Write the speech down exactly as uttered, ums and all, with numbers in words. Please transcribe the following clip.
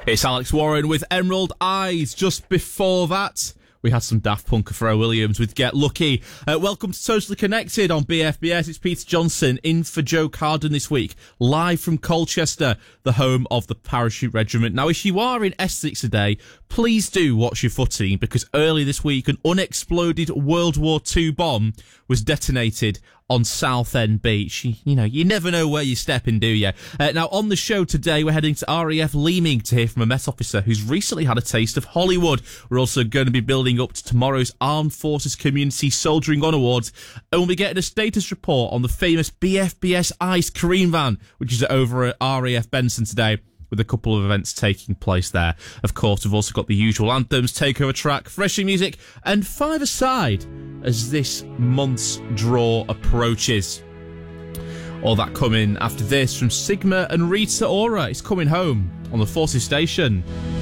It's Alex Warren with Emerald Eyes. Just before that, we had some Daft Punk and Pharrell Williams with Get Lucky. Uh, welcome to Totally Connected on B F B S. It's Peter Johnson in for Joe Carden this week, live from Colchester, the home of the Parachute Regiment. Now, if you are in Essex today, please do watch your footy, because early this week, an unexploded World War Two bomb was detonated on Southend Beach. You, you know, you never know where you're stepping, do you? Uh, now, on the show today, we're heading to R A F Leeming to hear from a Met officer who's recently had a taste of Hollywood. We're also going to be building up to tomorrow's Armed Forces Community Soldiering On Awards, and we'll be getting a status report on the famous B F B S Ice Cream Van, which is over at R A F Benson today, with a couple of events taking place there. Of course, we've also got the usual anthems, takeover track, freshie music, and five-a-side as this month's draw approaches. All that coming after this from Sigma and Rita Ora. It's Coming Home on the Forces Station.